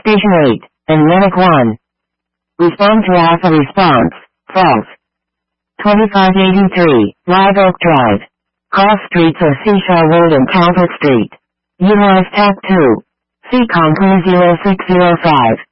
Station 8, Atlantic 1. Respond to alpha response, false. 2583, Live Oak Drive. Cross streets are Seashore Road and Calvert Street. Utilize TAC 2. CCOM 0605.